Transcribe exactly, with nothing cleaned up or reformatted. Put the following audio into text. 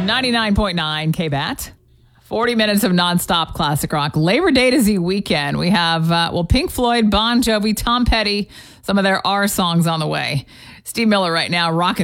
ninety-nine point nine K B A T. forty minutes of nonstop classic rock. Labor Day to Z weekend. We have, uh, well, Pink Floyd, Bon Jovi, Tom Petty, some of their R songs on the way. Steve Miller right now rocking